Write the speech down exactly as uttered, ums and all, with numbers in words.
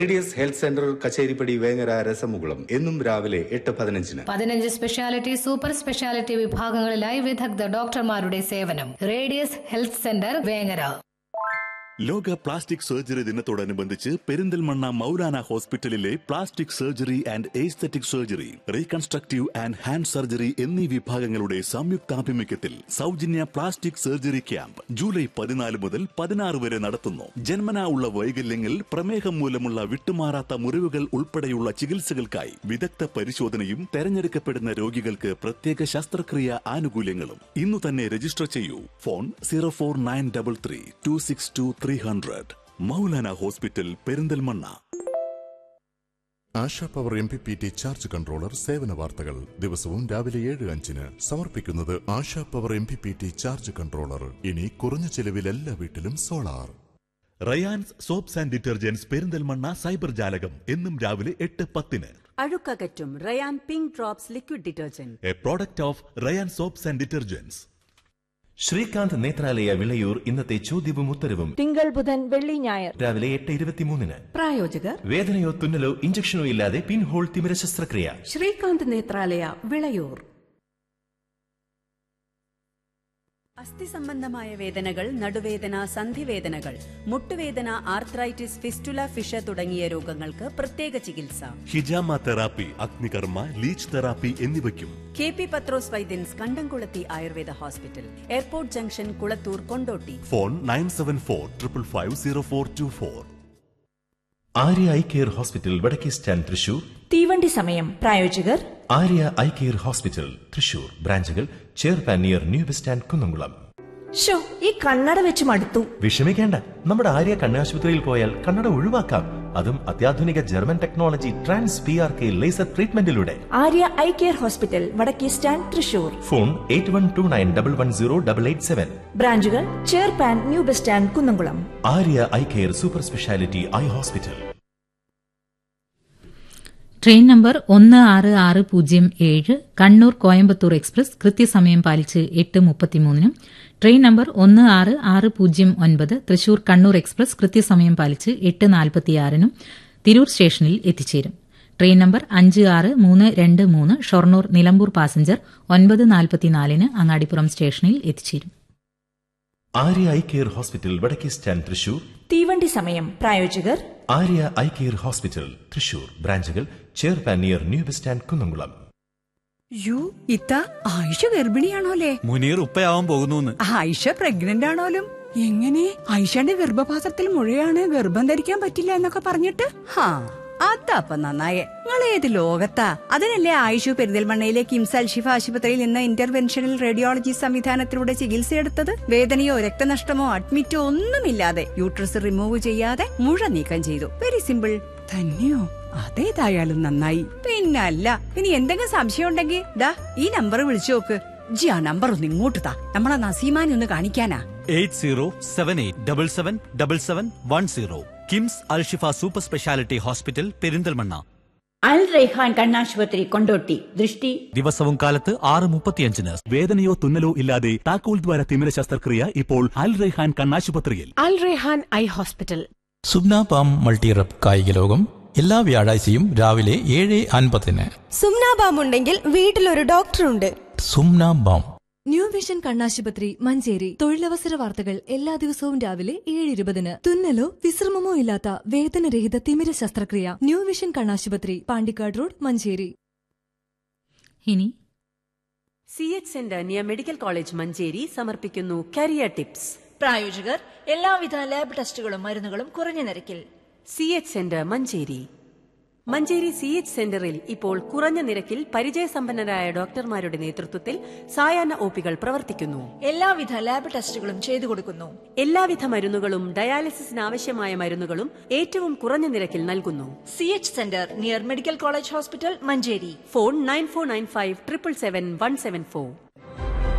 Radius health centre Kacheripadi Vengara രസമുകുളം എന്നും രാവിലെ എട്ട് പതിനഞ്ചിന്. പതിനഞ്ച് സ്പെഷ്യാലിറ്റി സൂപ്പർ സ്പെഷ്യാലിറ്റി വിഭാഗങ്ങളിലായി വിദഗ്ധ ഡോക്ടർമാരുടെ സേവനം. Radius health centre Vengara. ലോക പ്ലാസ്റ്റിക് സർജറി ദിനത്തോടനുബന്ധിച്ച് പെരിന്തൽമണ്ണ മൗലാന ഹോസ്പിറ്റലിലെ plastic surgery and aesthetic surgery, reconstructive and hand surgery എന്നീ വിഭാഗങ്ങളുടെ സംയുക്താഭിമുഖ്യത്തിൽ സൗജന്യ പ്ലാസ്റ്റിക് സർജറി ക്യാമ്പ് ജൂലൈ പതിനാല് മുതൽ പതിനാറ് വരെ നടത്തുന്നു. ജന്മനാ ഉള്ള വൈകല്യങ്ങൾ, പ്രമേഹം മൂലമുള്ള വിട്ടുമാറാത്ത മുറിവുകൾ ഉൾപ്പെടെയുള്ള ചികിത്സകൾക്കായി വിദഗ്ധ പരിശോധനയും തെരഞ്ഞെടുക്കപ്പെടുന്ന രോഗികൾക്ക് പ്രത്യേക ശസ്ത്രക്രിയ ആനുകൂല്യങ്ങളും. ഇന്നു തന്നെ രജിസ്റ്റർ ചെയ്യൂ. Phone zero four nine double three to six to three hundred. Maulana hospital, Perinthalmanna. ASHA power M P P T charge controller സേവന വാർത്തകൾ ദിവസവും രാവിലെ ഏഴ് അഞ്ചിന് സമർപ്പിക്കുന്നത് ASHA power M P P T charge controller. ഇനി കുറഞ്ഞ ചെലവിൽ എല്ലാ വീട്ടിലും solar. Rayan's soaps and detergents, Perinthalmanna cyber ജാലകം എന്നും രാവിലെ എട്ട് പത്തിന്. അഴുക്കകറ്റും Ryan pink drops liquid detergent, A product of Ryan soaps and detergents. Srikanth Nethralaya Vilayur ഇന്നത്തെ ചോദ്യവും ഉത്തരവും തിങ്കൾ ബുധൻ വെള്ളി ഞായർ രാവിലെ എട്ട് ഇരുപത്തിമൂന്നിന്. പ്രായോജകർ വേദനയോ തുന്നലോ ഇഞ്ചക്ഷനോ ഇല്ലാതെ പിൻഹോൾ തിമിര ശസ്ത്രക്രിയ. ശ്രീകാന്ത് നേത്രാലയ വിളയൂർ. അസ്ഥി സംബന്ധമായ വേദനകൾ, നടുവേദന, സന്ധിവേദനകൾ, മുട്ടുവേദന, ആർത്രൈറ്റിസ്, ഫിസ്റ്റുല, ഫിഷ തുടങ്ങിയ രോഗങ്ങൾക്ക് പ്രത്യേക ചികിത്സ. ഹിജാമ തെറാപ്പി, അഗ്നികർമ്മ, ലീച്ച് തെറാപ്പി എന്നിവയ്ക്കും കെ പി പത്രോസ് വൈദ്യൻസ്, കണ്ടംകുളത്തി Ayurveda hospital, airport junction, Kulathur, Kondotty. Phone nine seven four triple five zero four to four. Arya eye care hospital, വടക്കേ സ്റ്റാൻഡ്, തൃശൂർ. തീവണ്ടി സമയം. പ്രായോജകർ Arya eye care hospital, Thrissur. ബ്രാഞ്ചുകൾ ചേർപ്പാൻ near new bus stand, Kunnamkulam. Show ഈ കണ്ണട വെച്ച് മടുത്തു. വിഷമിക്കേണ്ട, നമ്മുടെ ആര്യ കണ്ണാശുപത്രിയിൽ പോയാൽ കണ്ണട ഒഴിവാക്കാം. അതും അത്യാധുനിക German technology trans P R K laser ട്രീറ്റ്മെന്റിലൂടെ. Arya eye care hospital, വടക്കേ stand, Thrissur. Phone eight one two nine double one zero double eight seven. ബ്രാഞ്ചുകൾ ചേർപ്പാൻ, new bus stand, Kunnamkulam. Arya eye care super speciality eye hospital. Train number ഒന്ന് ആറ് ആറ് പൂജ്യം ഏഴ് Kannur Coimbatore express കൃത്യസമയം പാലിച്ച് എട്ട് മുപ്പത്തിമൂന്നിനും. Train number ഒന്ന് ആറ് ആറ് പൂജ്യം ഒൻപത് തൃശൂർ കണ്ണൂർ എക്സ്പ്രസ് കൃത്യസമയം പാലിച്ച് എട്ട് നാൽപ്പത്തിയാറിനും തിരൂർ സ്റ്റേഷനിൽ എത്തിച്ചേരും. ട്രെയിൻ നമ്പർ അഞ്ച് ആറ് മൂന്ന് രണ്ട് മൂന്ന് ഷൊർണൂർ നിലമ്പൂർ പാസഞ്ചർ ഒൻപത് നാൽപ്പത്തിനാലിന് അങ്ങാടിപ്പുറം സ്റ്റേഷനിൽ എത്തിച്ചേരും. ആര്യ ഐ കെയർ ഹോസ്പിറ്റൽ, വടക്കേ സ്റ്റാൻഡ്, തൃശൂർ. തീവണ്ടി സമയം. പ്രായോജകർ Arya eye care hospital, Thrissur. ബ്രാഞ്ചുകൾ ചേർപ്പാൻ near new bus stand, Kunnamkulam. U ഇത്ത ആയിഷ ഗർഭിണിയാണോലേ? മുനീർ ഉപ്പയാവാൻ പോകുന്നു. ആയിഷ പ്രഗ്നന്റ് ആണോലും? എങ്ങനെ? ആയിഷയുടെ ഗർഭപാത്രത്തിൽ മുഴയാണ്, ഗർഭം ധരിക്കാൻ പറ്റില്ല എന്നൊക്കെ പറഞ്ഞിട്ട്. ഹാ അതപ്പ നന്നായേ. നിങ്ങൾ ഏത് ലോകത്താ? അതിനല്ലേ ആയിഷു പെരിന്തൽമണ്ണയിലെ കിംസ് അൽഷിഫ ആശുപത്രിയിൽ നിന്ന് ഇന്റർവെൻഷണൽ റേഡിയോളജി സംവിധാനത്തിലൂടെ ചികിത്സയെടുത്തത്. വേദനയോ രക്തനഷ്ടമോ അഡ്മിറ്റോ ഒന്നുമില്ലാതെ യൂട്രസ് റിമൂവ് ചെയ്യാതെ മുഴ നീക്കം ചെയ്തു. Very simple. തന്നെയോ? അതേതായാലും നന്നായി. പിന്നല്ല, ഇനി എന്തെങ്കിലും സംശയം ഉണ്ടെങ്കിൽ ദാ ഈ നമ്പർ വിളിച്ചു നോക്ക്. ജി ആ നമ്പർ ഒന്ന് ഇങ്ങോട്ട് താ, നമ്മളെ നസീമാനെ ഒന്ന് കാണിക്കാനാ. Eight zero seven eight double seven double seven one zero. KIMS Alshifa super speciality hospital, Perinthalmanna. അൽ റൈഹാൻ കണ്ണാശുപത്രി, കൊണ്ടോട്ടി. ദൃഷ്ടി ദിവസവും കാലത്ത് ആറ് മുപ്പത്തിയഞ്ചിന്. വേദനയോ തുന്നലോ ഇല്ലാതെ താക്കോൽ ദ്വാര തിമിര ശസ്ത്രക്രിയ ഇപ്പോൾ അൽ റൈഹാൻ കണ്ണാശുപത്രിയിൽ. അൽ റൈഹാൻ ഐ ഹോസ്പിറ്റൽ. സുബ്ന പാം മൾട്ടിറപ്പ് കായിക ലോകം എല്ലാ വ്യാഴാഴ്ചയും രാവിലെ ഏഴ് അൻപതിന്. സുംന ബാം ഉണ്ടെങ്കിൽ വീട്ടിലൊരു ഡോക്ടറുണ്ട്. സുംന ബാം. ന്യൂ വിഷൻ കണ്ണാശുപത്രി, മഞ്ചേരി. തൊഴിലവസര വാർത്തകൾ എല്ലാ ദിവസവും രാവിലെ ഏഴ് ഇരുപതിന്. തുന്നലോ വിശ്രമമോ ഇല്ലാത്ത വേദനരഹിത തിമിര ശസ്ത്രക്രിയ. ന്യൂ വിഷൻ കണ്ണാശുപത്രി, പാണ്ടിക്കാട് റോഡ്, മഞ്ചേരി. ഇനി C H centre near medical college, Manjeri സമർപ്പിക്കുന്നു കരിയർ ടിപ്സ്. പ്രായോജകർ എല്ലാവിധ ലാബ് ടെസ്റ്റുകളും മരുന്നുകളും കുറഞ്ഞ നിരക്കിൽ. C H centre, Manjeri. Manjeri C H സെന്ററിൽ ഇപ്പോൾ കുറഞ്ഞ നിരക്കിൽ പരിചയസമ്പന്നരായ ഡോക്ടർമാരുടെ നേതൃത്വത്തിൽ സായാഹ്ന ഒ പികൾ പ്രവർത്തിക്കുന്നു. എല്ലാവിധ ലാബ് ടെസ്റ്റുകളും ചെയ്തു കൊടുക്കുന്നു. എല്ലാവിധ മരുന്നുകളും ഡയാലിസിസിന് ആവശ്യമായ മരുന്നുകളും ഏറ്റവും കുറഞ്ഞ നിരക്കിൽ നൽകുന്നു. C H centre near medical college hospital, Manjeri. Phone nine four nine five triple seven one seven four.